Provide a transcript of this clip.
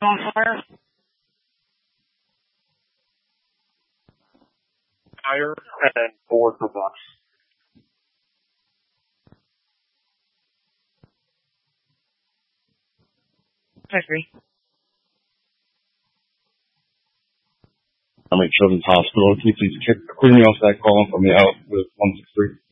on fire? Fire and board for bus. I agree. I'm at Children's Hospital. Can you please clear me off that call and put me out with 163?